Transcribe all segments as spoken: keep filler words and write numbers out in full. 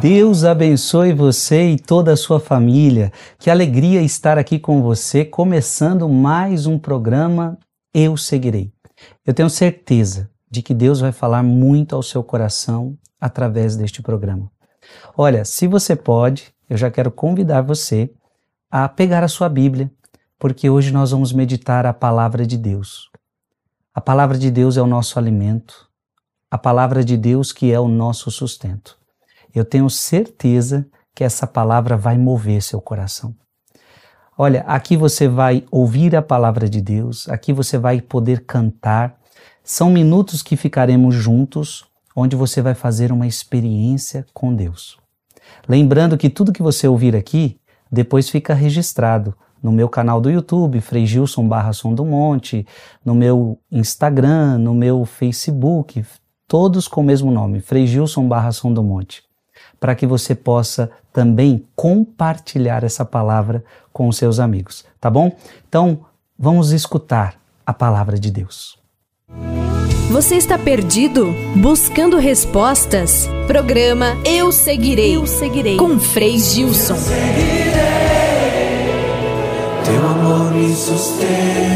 Deus abençoe você e toda a sua família. Que alegria estar aqui com você, começando mais um programa Eu Seguirei. Eu tenho certeza de que Deus vai falar muito ao seu coração através deste programa. Olha, se você pode, eu já quero convidar você a pegar a sua Bíblia, porque hoje nós vamos meditar a palavra de Deus. A palavra de Deus é o nosso alimento, a palavra de Deus que é o nosso sustento. Eu tenho certeza que essa palavra vai mover seu coração. Olha, aqui você vai ouvir a palavra de Deus, aqui você vai poder cantar. São minutos que ficaremos juntos, onde você vai fazer uma experiência com Deus. Lembrando que tudo que você ouvir aqui, depois fica registrado no meu canal do YouTube, Frei Gilson barra Som do Monte, no meu Instagram, no meu Facebook, todos com o mesmo nome, Frei Gilson barra Som do Monte, para que você possa também compartilhar essa palavra com os seus amigos, tá bom? Então, vamos escutar a palavra de Deus. Você está perdido? Buscando respostas? Programa Eu Seguirei, Eu Seguirei. Com Frei Gilson. Teu amor me sustenta.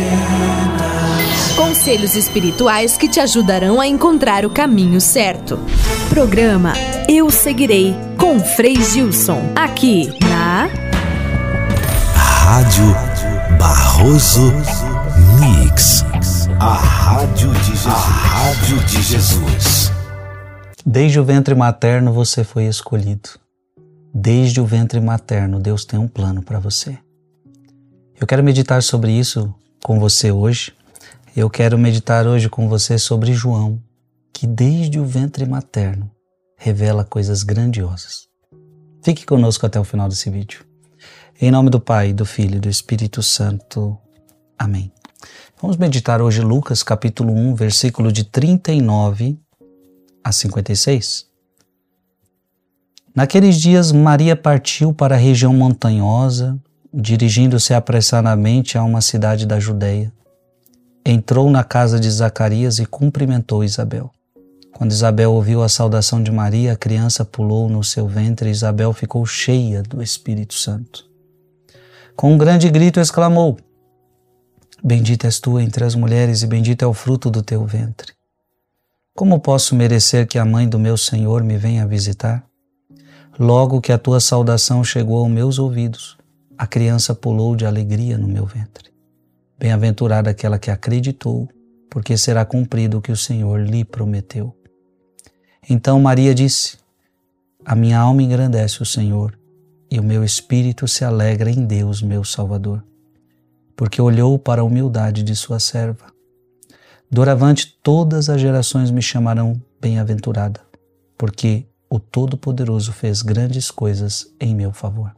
Conselhos espirituais que te ajudarão a encontrar o caminho certo. Programa Eu Seguirei, com Frei Gilson. Aqui na Rádio Barroso Mix. A Rádio de Jesus. A Rádio de Jesus. Desde o ventre materno você foi escolhido. Desde o ventre materno Deus tem um plano para você. Eu quero meditar sobre isso com você hoje. Eu quero meditar hoje com você sobre João, que desde o ventre materno revela coisas grandiosas. Fique conosco até o final desse vídeo. Em nome do Pai, do Filho e do Espírito Santo. Amém. Vamos meditar hoje Lucas capítulo um, versículo de trinta e nove a cinquenta e seis. Naqueles dias Maria partiu para a região montanhosa, dirigindo-se apressadamente a uma cidade da Judeia. Entrou na casa de Zacarias e cumprimentou Isabel. Quando Isabel ouviu a saudação de Maria, a criança pulou no seu ventre e Isabel ficou cheia do Espírito Santo. Com um grande grito exclamou: Bendita és tu entre as mulheres e bendito é o fruto do teu ventre. Como posso merecer que a mãe do meu Senhor me venha visitar? Logo que a tua saudação chegou aos meus ouvidos, a criança pulou de alegria no meu ventre. Bem-aventurada aquela que acreditou, porque será cumprido o que o Senhor lhe prometeu. Então Maria disse: A minha alma engrandece o Senhor, e o meu espírito se alegra em Deus, meu Salvador, porque olhou para a humildade de sua serva. Doravante todas as gerações me chamarão bem-aventurada, porque o Todo-Poderoso fez grandes coisas em meu favor.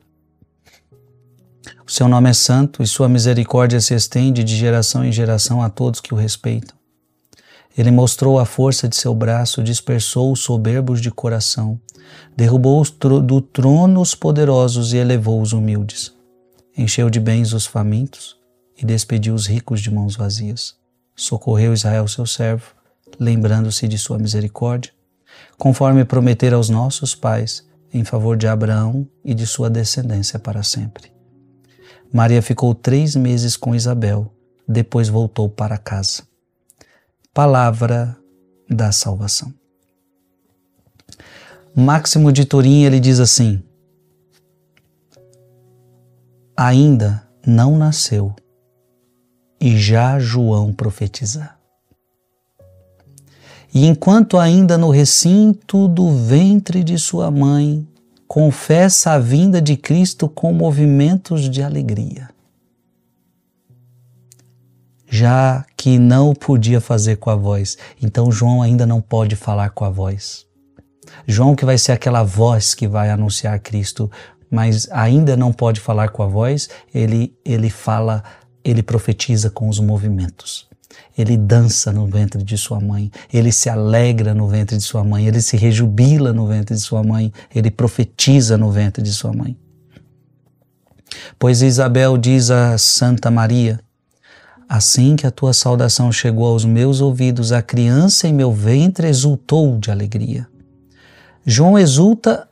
O seu nome é santo e sua misericórdia se estende de geração em geração a todos que o respeitam. Ele mostrou a força de seu braço, dispersou os soberbos de coração, derrubou do trono os poderosos e elevou os humildes. Encheu de bens os famintos e despediu os ricos de mãos vazias. Socorreu Israel, seu servo, lembrando-se de sua misericórdia, conforme prometera aos nossos pais, em favor de Abraão e de sua descendência para sempre. Maria ficou três meses com Isabel, depois voltou para casa. Palavra da salvação. Máximo de Turim, ele diz assim: ainda não nasceu e já João profetiza. E enquanto ainda no recinto do ventre de sua mãe, confessa a vinda de Cristo com movimentos de alegria. Já que não podia fazer com a voz, então João ainda não pode falar com a voz. João, que vai ser aquela voz que vai anunciar Cristo, mas ainda não pode falar com a voz, ele, ele fala, ele profetiza com os movimentos. Ele dança no ventre de sua mãe, ele se alegra no ventre de sua mãe, ele se rejubila no ventre de sua mãe, ele profetiza no ventre de sua mãe. Pois Isabel diz a Santa Maria: assim que a tua saudação chegou aos meus ouvidos, a criança em meu ventre exultou de alegria. João exulta